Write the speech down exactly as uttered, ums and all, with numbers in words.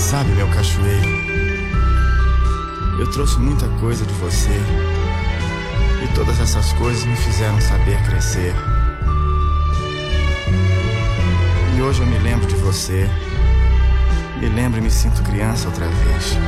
Sabe, meu cachoeiro, eu trouxe muita coisa de você, e todas essas coisas me fizeram saber crescer. E hoje eu me lembro de você, me lembro e me sinto criança outra vez.